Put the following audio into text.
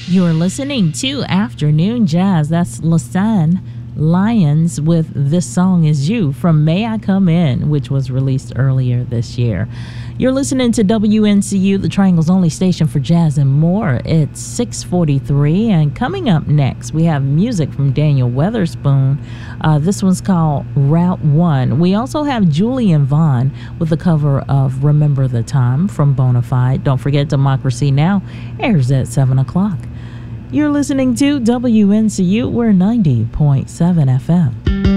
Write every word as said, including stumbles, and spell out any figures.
You're listening to Afternoon Jazz. That's Lasan Lyons with This Song Is You from May I Come In, which was released earlier this year. You're listening to W N C U, the Triangle's only station for jazz and more. It's six forty-three, and coming up next, we have music from Daniel Weatherspoon. Uh, this one's called Route One. We also have Julian Vaughn with a cover of Remember the Time from Bonafide. Don't forget, Democracy Now! Airs at seven o'clock. You're listening to W N C U. We're ninety point seven F M.